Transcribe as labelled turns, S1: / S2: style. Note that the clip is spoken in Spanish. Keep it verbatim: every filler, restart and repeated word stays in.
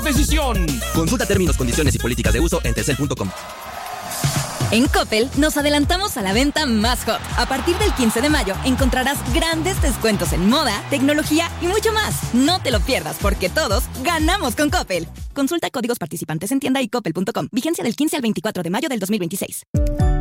S1: decisión.
S2: Consulta términos, condiciones y políticas de uso en telcel punto com.
S3: En Coppel nos adelantamos a la venta más hot. A partir del quince de mayo encontrarás grandes descuentos en moda, tecnología y mucho más. No te lo pierdas porque todos ganamos con Coppel. Consulta códigos participantes en tienda y coppel punto com. Vigencia del quince al veinticuatro de mayo del dos mil veintiséis.